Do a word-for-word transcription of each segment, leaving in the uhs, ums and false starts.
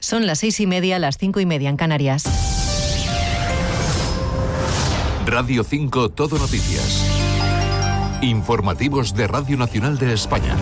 Son las seis y media, las cinco y media en Canarias. Radio cinco Todo Noticias. Informativos de Radio Nacional de España.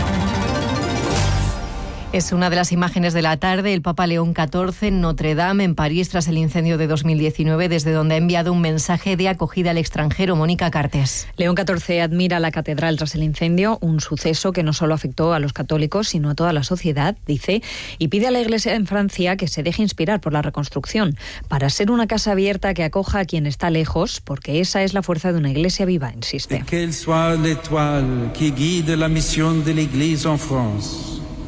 Es una de las imágenes de la tarde. El Papa León catorce en Notre Dame, en París, tras el incendio de dos mil diecinueve, desde donde ha enviado un mensaje de acogida al extranjero. Mónica Cartes. León catorce admira la catedral tras el incendio, un suceso que no solo afectó a los católicos, sino a toda la sociedad, dice, y pide a la Iglesia en Francia que se deje inspirar por la reconstrucción, para ser una casa abierta que acoja a quien está lejos, porque esa es la fuerza de una Iglesia viva, insiste. Que soit l'étoile qui guide la mission de l'Église en France.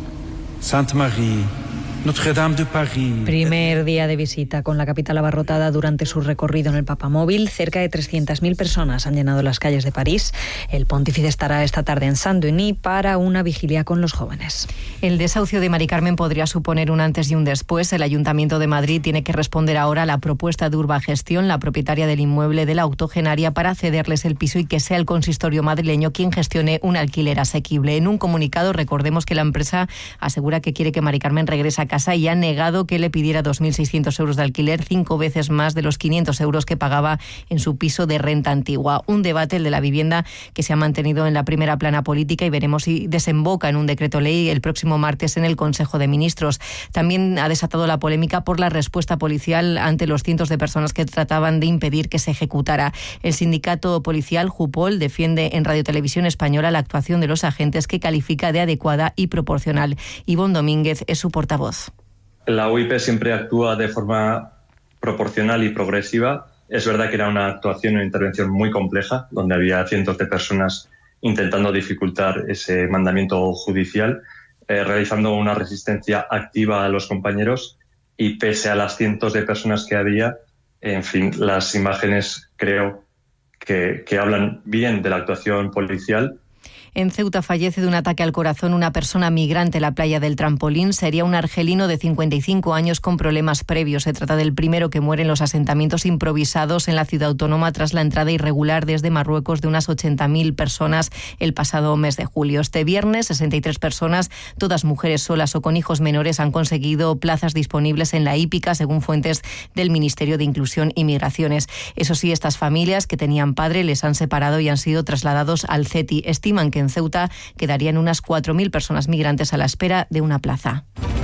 Sainte Marie, Notre-Dame de París. Primer día de visita con la capital abarrotada durante su recorrido en el Papamóvil. Cerca de trescientas mil personas han llenado las calles de París. El pontífice estará esta tarde en Saint-Denis para una vigilia con los jóvenes. El desahucio de Mari Carmen podría suponer un antes y un después. El Ayuntamiento de Madrid tiene que responder ahora a la propuesta de Urbagestión, la propietaria del inmueble de la octogenaria, para cederles el piso y que sea el consistorio madrileño quien gestione un alquiler asequible. En un comunicado, recordemos que la empresa asegura que quiere que Mari Carmen regrese a casa y ha negado que le pidiera dos mil seiscientos euros de alquiler, cinco veces más de los quinientos euros que pagaba en su piso de renta antigua. Un debate, el de la vivienda, que se ha mantenido en la primera plana política y veremos si desemboca en un decreto ley el próximo martes en el Consejo de Ministros. También ha desatado la polémica por la respuesta policial ante los cientos de personas que trataban de impedir que se ejecutara. El sindicato policial Jupol defiende en Radio Televisión Española la actuación de los agentes, que califica de adecuada y proporcional. Ivonne Domínguez es su portavoz. La U I P siempre actúa de forma proporcional y progresiva. Es verdad que era una actuación, una intervención muy compleja, donde había cientos de personas intentando dificultar ese mandamiento judicial, eh, realizando una resistencia activa a los compañeros, y pese a las cientos de personas que había, en fin, las imágenes creo que, que hablan bien de la actuación policial. En Ceuta fallece de un ataque al corazón una persona migrante en la playa del Trampolín. Sería un argelino de cincuenta y cinco años con problemas previos. Se trata del primero que muere en los asentamientos improvisados en la ciudad autónoma tras la entrada irregular desde Marruecos de unas ochenta mil personas el pasado mes de julio. Este viernes, sesenta y tres personas, todas mujeres solas o con hijos menores, han conseguido plazas disponibles en la hípica, según fuentes del Ministerio de Inclusión y Migraciones. Eso sí, estas familias que tenían padre les han separado y han sido trasladados al C E T I. Estiman que en Ceuta quedarían unas cuatro mil personas migrantes a la espera de una plaza.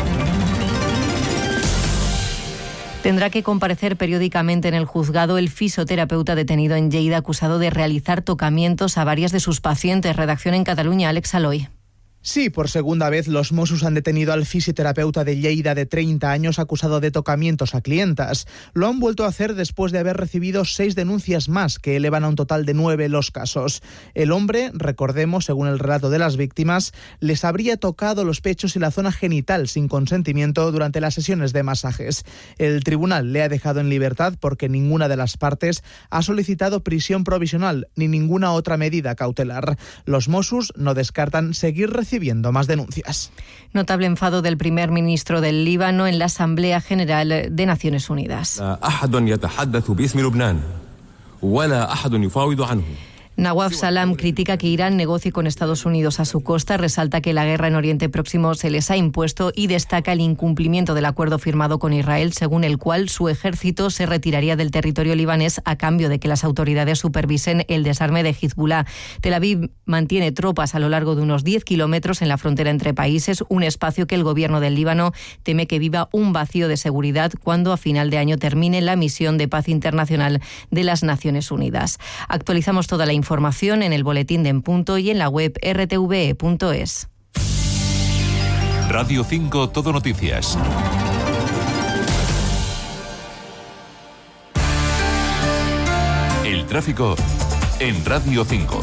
Tendrá que comparecer periódicamente en el juzgado el fisioterapeuta detenido en Lleida acusado de realizar tocamientos a varias de sus pacientes. Redacción en Cataluña, Alex Aloy. Sí, por segunda vez los Mossos han detenido al fisioterapeuta de Lleida de treinta años acusado de tocamientos a clientas. Lo han vuelto a hacer después de haber recibido seis denuncias más, que elevan a un total de nueve los casos. El hombre, recordemos, según el relato de las víctimas, les habría tocado los pechos y la zona genital sin consentimiento durante las sesiones de masajes. El tribunal le ha dejado en libertad porque ninguna de las partes ha solicitado prisión provisional ni ninguna otra medida cautelar. Los Mossos no descartan seguir recibiendo recibiendo más denuncias. Notable enfado del primer ministro del Líbano en la Asamblea General de Naciones Unidas. Nawaf Salam critica que Irán negocie con Estados Unidos a su costa, resalta que la guerra en Oriente Próximo se les ha impuesto y destaca el incumplimiento del acuerdo firmado con Israel, según el cual su ejército se retiraría del territorio libanés a cambio de que las autoridades supervisen el desarme de Hezbollah. Tel Aviv mantiene tropas a lo largo de unos diez kilómetros en la frontera entre países, un espacio que el gobierno del Líbano teme que viva un vacío de seguridad cuando a final de año termine la misión de paz internacional de las Naciones Unidas. Actualizamos toda la información en el boletín de En Punto y en la web r t v e punto es. Radio cinco Todo Noticias. El tráfico en Radio cinco.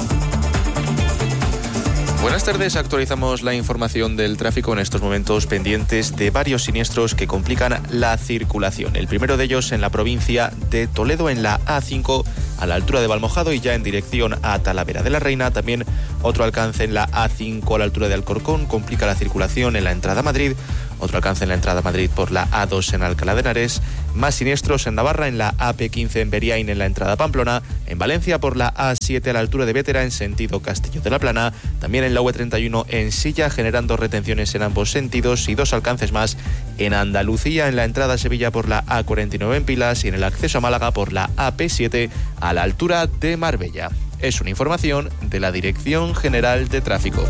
Buenas tardes, actualizamos la información del tráfico en estos momentos pendientes de varios siniestros que complican la circulación. El primero de ellos en la provincia de Toledo, en la A cinco, a la altura de Valmojado y ya en dirección a Talavera de la Reina. También otro alcance en la A cinco a la altura de Alcorcón, complica la circulación en la entrada a Madrid. otro alcance en la entrada a Madrid por la A dos en Alcalá de Henares, más siniestros en Navarra en la A P quince en Beriaín en la entrada a Pamplona, en Valencia por la A siete a la altura de Bétera en sentido Castillo de la Plana, también en la U treinta y uno en Silla, generando retenciones en ambos sentidos, y dos alcances más en Andalucía en la entrada a Sevilla por la A cuarenta y nueve en Pilas y en el acceso a Málaga por la A P siete a la altura de Marbella. Es una información de la Dirección General de Tráfico.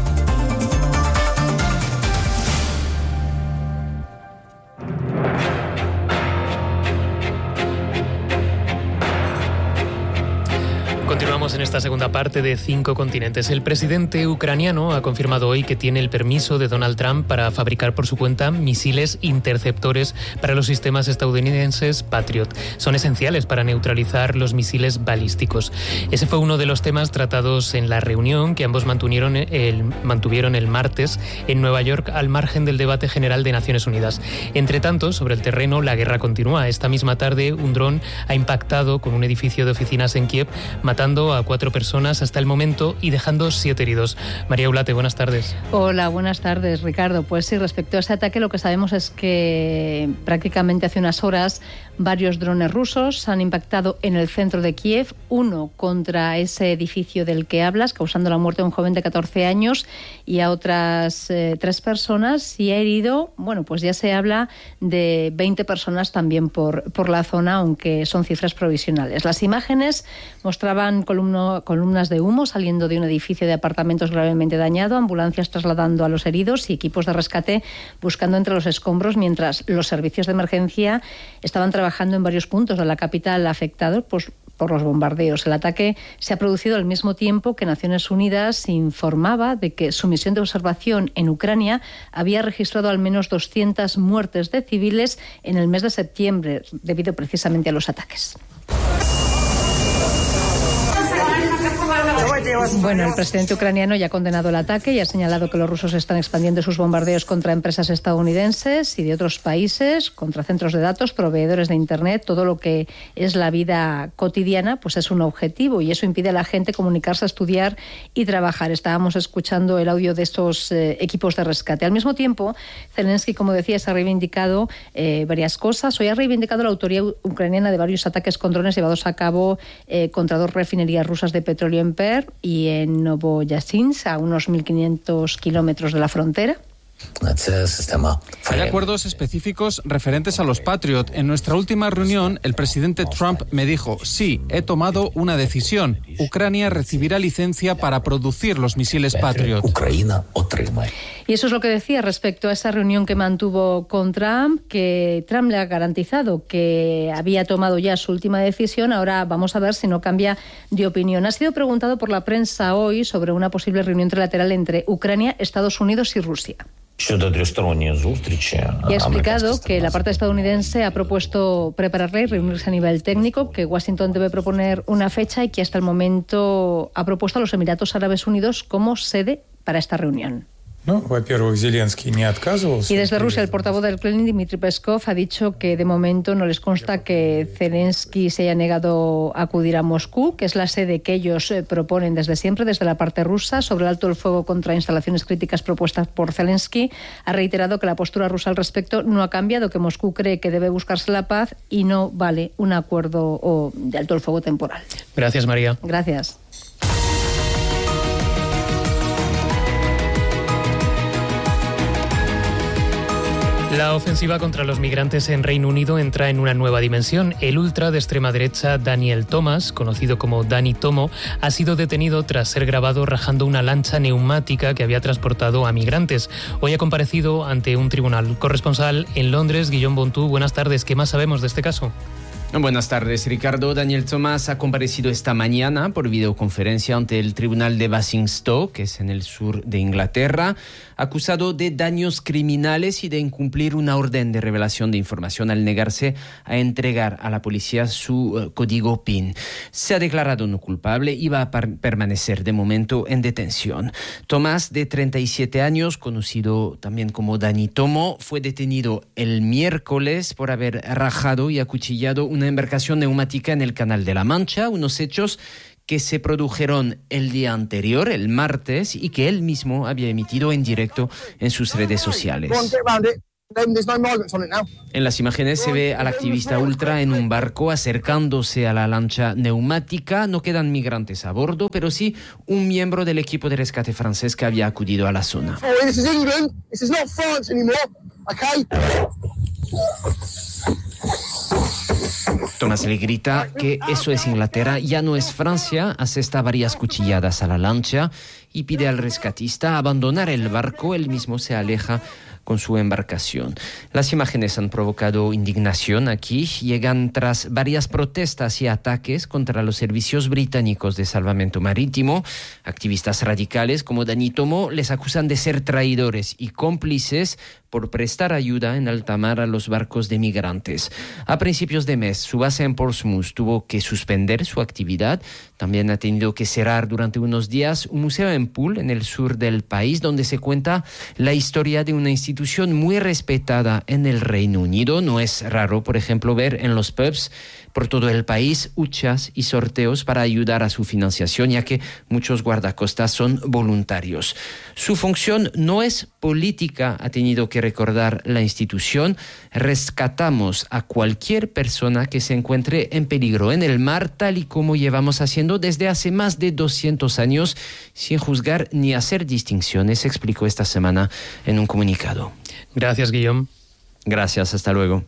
Continuamos en esta segunda parte de Cinco Continentes. El presidente ucraniano ha confirmado hoy que tiene el permiso de Donald Trump para fabricar por su cuenta misiles interceptores para los sistemas estadounidenses Patriot. Son esenciales para neutralizar los misiles balísticos. Ese fue uno de los temas tratados en la reunión que ambos mantuvieron el, mantuvieron el martes en Nueva York al margen del debate general de Naciones Unidas. Entre tanto, sobre el terreno, la guerra continúa. Esta misma tarde, un dron ha impactado con un edificio de oficinas en Kiev, matando a cuatro personas hasta el momento y dejando siete heridos. María Ulate, buenas tardes. Hola, buenas tardes, Ricardo. Pues sí, respecto a ese ataque, lo que sabemos es que prácticamente hace unas horas varios drones rusos han impactado en el centro de Kiev, uno contra ese edificio del que hablas, causando la muerte de un joven de catorce años y a otras eh, tres personas, y ha herido, bueno, pues ya se habla de veinte personas también por, por la zona, aunque son cifras provisionales. Las imágenes mostraban columno, columnas de humo saliendo de un edificio de apartamentos gravemente dañado, ambulancias trasladando a los heridos y equipos de rescate buscando entre los escombros, mientras los servicios de emergencia estaban trabajando en varios puntos de la capital afectados pues, por los bombardeos. El ataque se ha producido al mismo tiempo que Naciones Unidas informaba de que su misión de observación en Ucrania había registrado al menos doscientas muertes de civiles en el mes de septiembre, debido precisamente a los ataques. Bueno, el presidente ucraniano ya ha condenado el ataque y ha señalado que los rusos están expandiendo sus bombardeos contra empresas estadounidenses y de otros países, contra centros de datos, proveedores de Internet. Todo lo que es la vida cotidiana pues es un objetivo, y eso impide a la gente comunicarse, estudiar y trabajar. Estábamos escuchando el audio de estos eh, equipos de rescate. Al mismo tiempo, Zelensky, como decía, se ha reivindicado eh, varias cosas. Hoy ha reivindicado la autoría ucraniana de varios ataques con drones llevados a cabo eh, contra dos refinerías rusas de petróleo en Perm y en Novoyasinsk, a unos mil quinientos kilómetros de la frontera. Hay acuerdos específicos referentes a los Patriot. En nuestra última reunión, el presidente Trump me dijo, sí, he tomado una decisión. Ucrania recibirá licencia para producir los misiles Patriot. Y eso es lo que decía respecto a esa reunión que mantuvo con Trump, que Trump le ha garantizado que había tomado ya su última decisión. Ahora vamos a ver si no cambia de opinión. Ha sido preguntado por la prensa hoy sobre una posible reunión trilateral entre Ucrania, Estados Unidos y Rusia. Y ha explicado que la parte estadounidense ha propuesto prepararle y reunirse a nivel técnico, que Washington debe proponer una fecha y que hasta el momento ha propuesto a los Emiratos Árabes Unidos como sede para esta reunión. Y desde Rusia, el portavoz del Kremlin, Dmitry Peskov, ha dicho que de momento no les consta que Zelensky se haya negado a acudir a Moscú, que es la sede que ellos proponen desde siempre, desde la parte rusa. Sobre el alto el fuego contra instalaciones críticas propuestas por Zelensky, ha reiterado que la postura rusa al respecto no ha cambiado, que Moscú cree que debe buscarse la paz y no vale un acuerdo o de alto el fuego temporal. Gracias, María. Gracias. La ofensiva contra los migrantes en Reino Unido entra en una nueva dimensión. El ultra de extrema derecha Daniel Thomas, conocido como Dani Tomo, ha sido detenido tras ser grabado rajando una lancha neumática que había transportado a migrantes. Hoy ha comparecido ante un tribunal. Corresponsal en Londres, Guillaume Bontú, buenas tardes. ¿Qué más sabemos de este caso? Buenas tardes, Ricardo. Daniel Thomas ha comparecido esta mañana por videoconferencia ante el Tribunal de Basingstoke, que es en el sur de Inglaterra, acusado de daños criminales y de incumplir una orden de revelación de información al negarse a entregar a la policía su uh, código P I N. Se ha declarado no culpable y va a par- permanecer de momento en detención. Thomas, de treinta y siete años, conocido también como Dani Tomo, fue detenido el miércoles por haber rajado y acuchillado un una embarcación neumática en el Canal de la Mancha, unos hechos que se produjeron el día anterior, el martes, y que él mismo había emitido en directo en sus redes sociales. En las imágenes se ve al activista ultra en un barco acercándose a la lancha neumática. No quedan migrantes a bordo, pero sí un miembro del equipo de rescate francés que había acudido a la zona. Thomas le grita que eso es Inglaterra, ya no es Francia, asesta varias cuchilladas a la lancha y pide al rescatista abandonar el barco. Él mismo se aleja con su embarcación. Las imágenes han provocado indignación aquí. Llegan tras varias protestas y ataques contra los servicios británicos de salvamento marítimo. Activistas radicales como Dani Tomo les acusan de ser traidores y cómplices por prestar ayuda en alta mar a los barcos de migrantes. A principios de mes, su base en Portsmouth tuvo que suspender su actividad. También ha tenido que cerrar durante unos días un museo en Poole, en el sur del país, donde se cuenta la historia de una institución muy respetada en el Reino Unido. No es raro, por ejemplo, ver en los pubs por todo el país huchas y sorteos para ayudar a su financiación, ya que muchos guardacostas son voluntarios. Su función no es política, ha tenido que recordar la institución. Rescatamos a cualquier persona que se encuentre en peligro en el mar, tal y como llevamos haciendo desde hace más de doscientos años, sin juzgar ni hacer distinciones, explicó esta semana en un comunicado. Gracias, Guillaume. Gracias, hasta luego.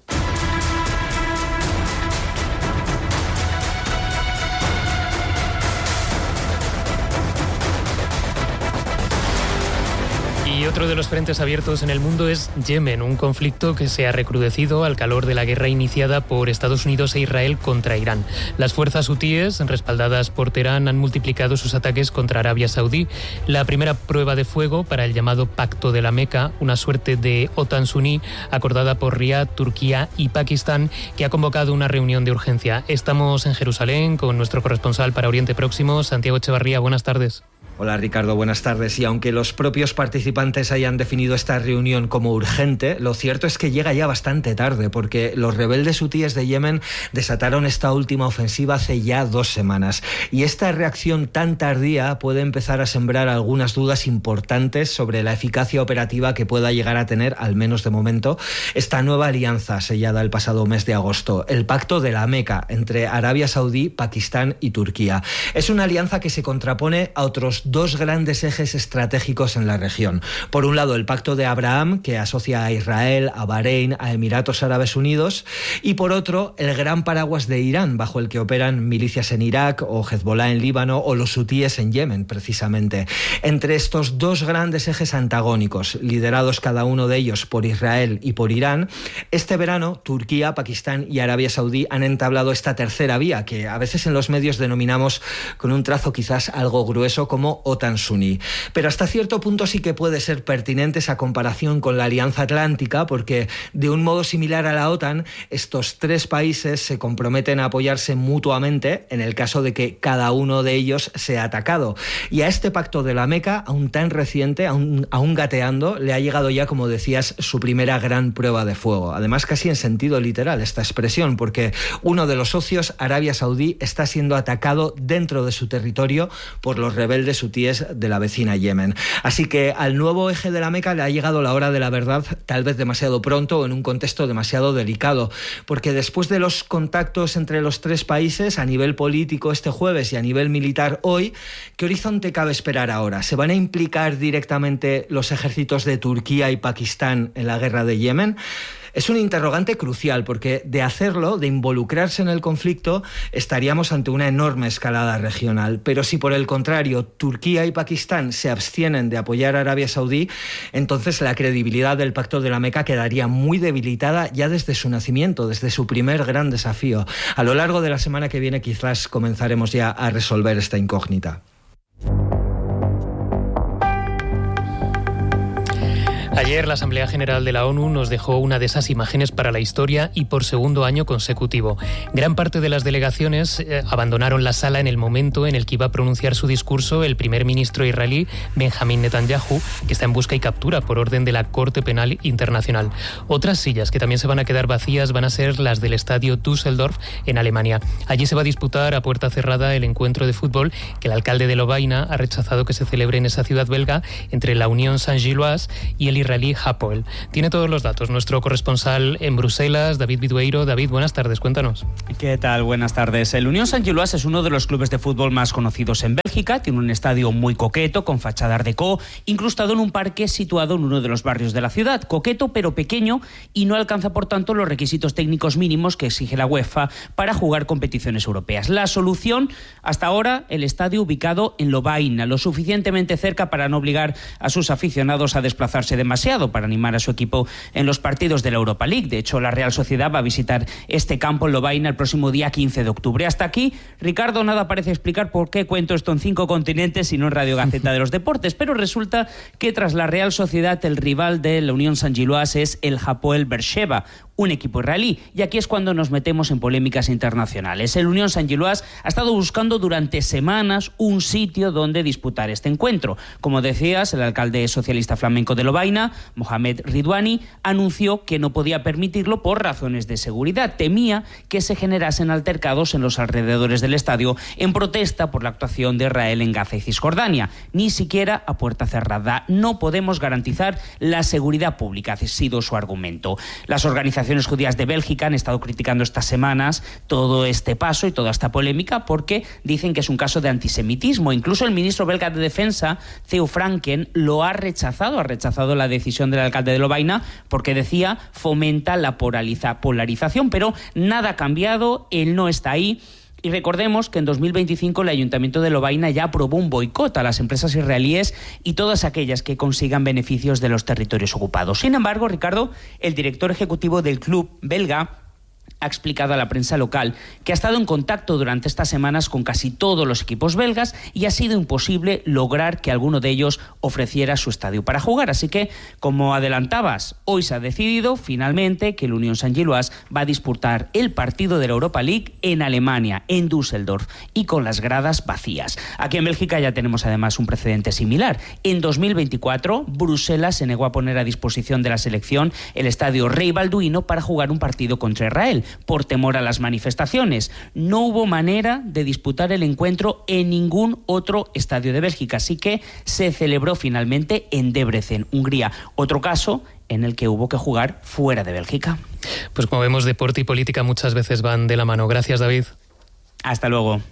Y otro de los frentes abiertos en el mundo es Yemen, un conflicto que se ha recrudecido al calor de la guerra iniciada por Estados Unidos e Israel contra Irán. Las fuerzas hutíes, respaldadas por Teherán, han multiplicado sus ataques contra Arabia Saudí. La primera prueba de fuego para el llamado Pacto de la Meca, una suerte de OTAN suní acordada por Riad, Turquía y Pakistán, que ha convocado una reunión de urgencia. Estamos en Jerusalén con nuestro corresponsal para Oriente Próximo, Santiago Echevarría. Buenas tardes. Hola Ricardo, buenas tardes. Y aunque los propios participantes hayan definido esta reunión como urgente, lo cierto es que llega ya bastante tarde, porque los rebeldes hutíes de Yemen desataron esta última ofensiva hace ya dos semanas. Y esta reacción tan tardía puede empezar a sembrar algunas dudas importantes sobre la eficacia operativa que pueda llegar a tener, al menos de momento, esta nueva alianza sellada el pasado mes de agosto, el Pacto de la Meca, entre Arabia Saudí, Pakistán y Turquía. Es una alianza que se contrapone a otros dos grandes ejes estratégicos en la región. Por un lado, el Pacto de Abraham, que asocia a Israel, a Bahrein, a Emiratos Árabes Unidos, y por otro, el gran paraguas de Irán, bajo el que operan milicias en Irak o Hezbollah en Líbano o los hutíes en Yemen, precisamente. Entre estos dos grandes ejes antagónicos, liderados cada uno de ellos por Israel y por Irán, este verano Turquía, Pakistán y Arabia Saudí han entablado esta tercera vía, que a veces en los medios denominamos con un trazo quizás algo grueso como OTAN suní. Pero hasta cierto punto sí que puede ser pertinente esa comparación con la Alianza Atlántica, porque de un modo similar a la OTAN, estos tres países se comprometen a apoyarse mutuamente en el caso de que cada uno de ellos sea atacado. Y a este Pacto de la Meca, aún tan reciente, aún, aún gateando, le ha llegado ya, como decías, su primera gran prueba de fuego. Además, casi en sentido literal esta expresión, porque uno de los socios, Arabia Saudí, está siendo atacado dentro de su territorio por los rebeldes hutíes de la vecina Yemen. Así que al nuevo eje de la Meca le ha llegado la hora de la verdad, tal vez demasiado pronto o en un contexto demasiado delicado, porque después de los contactos entre los tres países a nivel político este jueves y a nivel militar hoy, ¿qué horizonte cabe esperar ahora? ¿Se van a implicar directamente los ejércitos de Turquía y Pakistán en la guerra de Yemen? Es un interrogante crucial, porque de hacerlo, de involucrarse en el conflicto, estaríamos ante una enorme escalada regional. Pero si por el contrario Turquía y Pakistán se abstienen de apoyar a Arabia Saudí, entonces la credibilidad del Pacto de la Meca quedaría muy debilitada ya desde su nacimiento, desde su primer gran desafío. A lo largo de la semana que viene quizás comenzaremos ya a resolver esta incógnita. Ayer la Asamblea General de la ONU nos dejó una de esas imágenes para la historia y por segundo año consecutivo. Gran parte de las delegaciones eh, abandonaron la sala en el momento en el que iba a pronunciar su discurso el primer ministro israelí Benjamín Netanyahu, que está en busca y captura por orden de la Corte Penal Internacional. Otras sillas que también se van a quedar vacías van a ser las del estadio Düsseldorf en Alemania. Allí se va a disputar a puerta cerrada el encuentro de fútbol que el alcalde de Lovaina ha rechazado que se celebre en esa ciudad belga entre la Unión Saint-Gilloise y el Israel israelí Hapoel. Tiene todos los datos nuestro corresponsal en Bruselas, David Bidueiro. David, buenas tardes, cuéntanos. ¿Qué tal? Buenas tardes. El Unión Saint-Gilloise es uno de los clubes de fútbol más conocidos en Bélgica. Tiene un estadio muy coqueto, con fachada art déco, incrustado en un parque situado en uno de los barrios de la ciudad. Coqueto, pero pequeño, y no alcanza, por tanto, los requisitos técnicos mínimos que exige la UEFA para jugar competiciones europeas. La solución, hasta ahora, el estadio ubicado en Lovaina, lo suficientemente cerca para no obligar a sus aficionados a desplazarse demasiado, para animar a su equipo en los partidos de la Europa League. De hecho, la Real Sociedad va a visitar este campo en Lovaina el próximo día quince de octubre. Hasta aquí, Ricardo, nada parece explicar por qué cuento esto en cinco continentes y no en Radio Gaceta de los Deportes, pero resulta que tras la Real Sociedad, el rival de la Unión Saint-Gilloise es el Hapoel Beersheva, un equipo israelí, y aquí es cuando nos metemos en polémicas internacionales. El Unión Saint-Gilloise ha estado buscando durante semanas un sitio donde disputar este encuentro. Como decías, el alcalde socialista flamenco de Lovaina, Mohamed Ridwani, anunció que no podía permitirlo por razones de seguridad. Temía que se generasen altercados en los alrededores del estadio en protesta por la actuación de Israel en Gaza y Cisjordania. Ni siquiera a puerta cerrada. No podemos garantizar la seguridad pública, ha sido su argumento. Las organizaciones Las judías de Bélgica han estado criticando estas semanas todo este paso y toda esta polémica porque dicen que es un caso de antisemitismo. Incluso el ministro belga de Defensa, Theo Franken, lo ha rechazado, ha rechazado la decisión del alcalde de Lovaina porque decía fomenta la polariza, polarización, pero nada ha cambiado, él no está ahí. Y recordemos que en dos mil veinticinco el Ayuntamiento de Lovaina ya aprobó un boicot a las empresas israelíes y todas aquellas que consigan beneficios de los territorios ocupados. Sin embargo, Ricardo, el director ejecutivo del club belga ha explicado a la prensa local que ha estado en contacto durante estas semanas con casi todos los equipos belgas y ha sido imposible lograr que alguno de ellos ofreciera su estadio para jugar. Así que, como adelantabas, hoy se ha decidido finalmente que el Unión Saint-Gilloise va a disputar el partido de la Europa League en Alemania, en Düsseldorf, y con las gradas vacías. Aquí en Bélgica ya tenemos además un precedente similar. En dos mil veinticuatro, Bruselas se negó a poner a disposición de la selección el estadio Rey Balduino para jugar un partido contra Israel, por temor a las manifestaciones. No hubo manera de disputar el encuentro en ningún otro estadio de Bélgica, así que se celebró finalmente en Debrecen, Hungría. Otro caso en el que hubo que jugar fuera de Bélgica. Pues como vemos, deporte y política muchas veces van de la mano. Gracias, David. Hasta luego.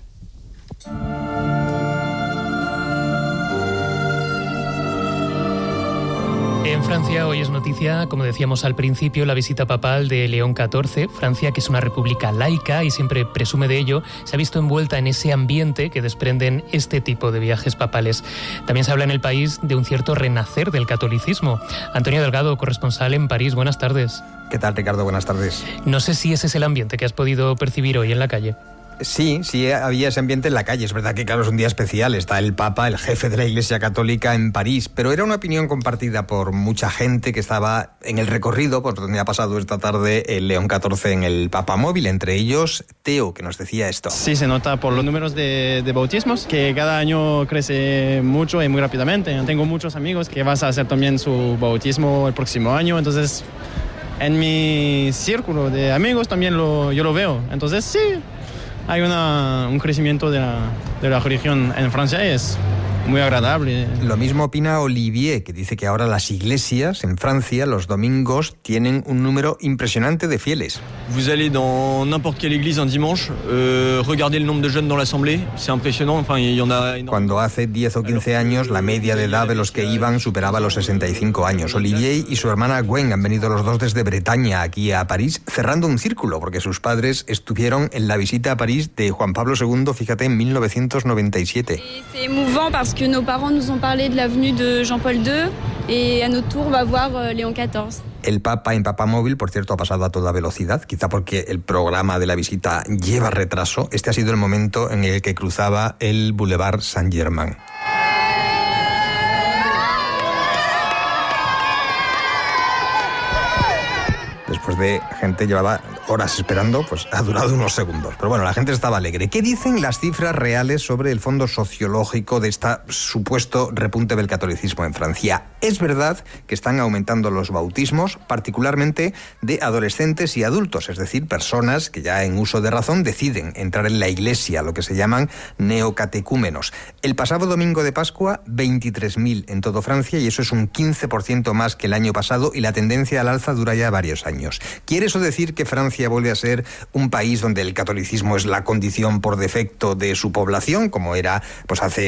En Francia hoy es noticia, como decíamos al principio, la visita papal de León catorce. Francia, que es una república laica y siempre presume de ello, se ha visto envuelta en ese ambiente que desprenden este tipo de viajes papales. También se habla en el país de un cierto renacer del catolicismo. Antonio Delgado, corresponsal en París, buenas tardes. ¿Qué tal, Ricardo? Buenas tardes. No sé si ese es el ambiente que has podido percibir hoy en la calle. Sí, sí había ese ambiente en la calle. Es verdad que, claro, es un día especial. Está el Papa, el jefe de la Iglesia Católica, en París. Pero era una opinión compartida por mucha gente que estaba en el recorrido por donde ha pasado esta tarde el León catorce en el Papamóvil. Entre ellos, Teo, que nos decía esto. Sí, se nota por los números de, de bautismos, que cada año crece mucho y muy rápidamente. Tengo muchos amigos que van a hacer también su bautismo el próximo año. Entonces, en mi círculo de amigos también lo, yo lo veo. Entonces, sí. Hay una, un crecimiento de la, de la religión en Francia y es muy agradable. Lo mismo opina Olivier, que dice que ahora las iglesias en Francia los domingos tienen un número impresionante de fieles. Vous allez dans n'importe quelle église un dimanche, euh, regardez le nombre de jeunes dans l'assemblée, c'est impressionnant, enfin il y en a énormément. Cuando hace diez o quince años la media de edad de los que iban superaba los sesenta y cinco años. Olivier y su hermana Gwen han venido los dos desde Bretaña aquí a París, cerrando un círculo, porque sus padres estuvieron en la visita a París de Juan Pablo segundo, fíjate, en mil novecientos noventa y siete. C'est émouvant parce que nos parents nous ont parlé de la venue de Jean-Paul deux et à notre tour on va voir Léon catorce. El Papa en Papamóvil, por cierto, ha pasado a toda velocidad, quizá porque el programa de la visita lleva retraso. Este ha sido el momento en el que cruzaba el Boulevard Saint-Germain. Después de gente llevaba horas esperando, pues ha durado unos segundos. Pero bueno, la gente estaba alegre. ¿Qué dicen las cifras reales sobre el fondo sociológico de este supuesto repunte del catolicismo en Francia? Es verdad que están aumentando los bautismos, particularmente de adolescentes y adultos, es decir, personas que ya en uso de razón deciden entrar en la iglesia, lo que se llaman neocatecúmenos. El pasado domingo de Pascua, veintitrés mil en todo Francia, y eso es un quince por ciento más que el año pasado, y la tendencia al alza dura ya varios años. ¿Quiere eso decir que Francia vuelve a ser un país donde el catolicismo es la condición por defecto de su población, como era pues hace